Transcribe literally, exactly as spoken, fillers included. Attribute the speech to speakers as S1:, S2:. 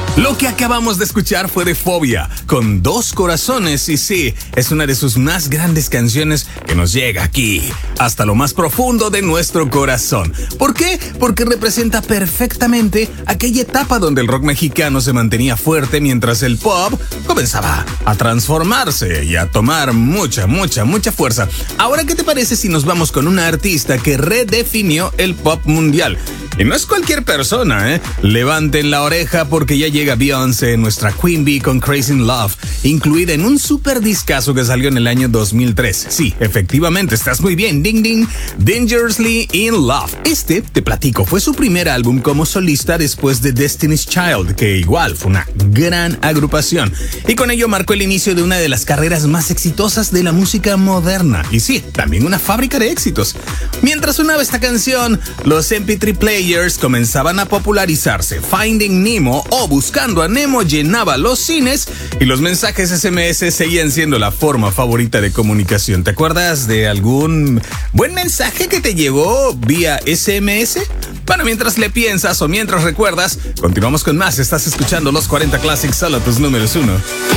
S1: Lo que acabamos de escuchar fue de Fobia, con Dos Corazones, y sí, es una de sus más grandes canciones que nos llega aquí, hasta lo más profundo de nuestro corazón. ¿Por qué? Porque representa perfectamente aquella etapa donde el rock mexicano se mantenía fuerte mientras el pop comenzaba a transformarse y a tomar mucha, mucha, mucha fuerza. Ahora, ¿qué te parece si nos vamos con una artista que redefinió el pop mundial? Y no es cualquier persona, ¿eh? Levanten la oreja porque ya llega Beyoncé, nuestra Queen Bee, con Crazy in Love, incluida en un super discazo que salió en el año dos mil tres. Sí, efectivamente, estás muy bien, ding ding, Dangerously in Love. Este, te platico, fue su primer álbum como solista después de Destiny's Child, que igual fue una gran agrupación. Y con ello marcó el inicio de una de las carreras más exitosas de la música moderna. Y sí, también una fábrica de éxitos. Mientras sonaba esta canción, los eme pe tres players comenzaban a popularizarse. Finding Nemo o Buscando a Nemo llenaba los cines y los mensajes ese eme ese seguían siendo la forma favorita de comunicación. ¿Te acuerdas de algún buen mensaje que te llegó vía ese eme ese? Bueno, mientras le piensas o mientras recuerdas, continuamos con más. Estás escuchando los cuarenta Classics, solo tus números uno.